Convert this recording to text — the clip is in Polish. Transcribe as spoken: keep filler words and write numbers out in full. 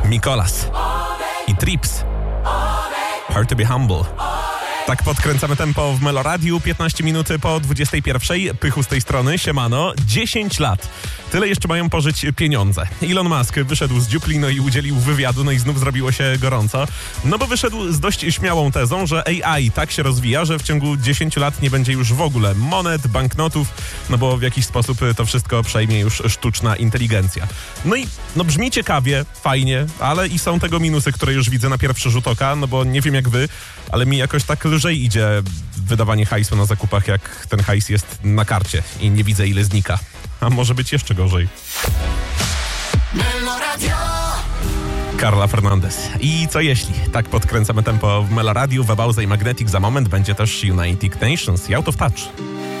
Mikolas i Trips. Hard to be humble. Tak podkręcamy tempo w Meloradiu. piętnaście minut po dwudziestej pierwszej. Pychu z tej strony, siemano. dziesięć lat. Tyle jeszcze mają pożyć pieniądze. Elon Musk wyszedł z dziupli, no i udzielił wywiadu, no i znów zrobiło się gorąco. No bo wyszedł z dość śmiałą tezą, że A I tak się rozwija, że w ciągu dziesięciu lat nie będzie już w ogóle monet, banknotów, no bo w jakiś sposób to wszystko przejmie już sztuczna inteligencja. No i no brzmi ciekawie, fajnie, ale i są tego minusy, które już widzę na pierwszy rzut oka, no bo nie wiem jak wy, ale mi jakoś tak lżej idzie wydawanie hajsu na zakupach, jak ten hajs jest na karcie i nie widzę ile znika. A może być jeszcze gorzej. Carla Fernandez. I co jeśli? Tak podkręcamy tempo w Meloradiu, Webauza i Magnetic. Za moment będzie też United Nations i Out of Touch.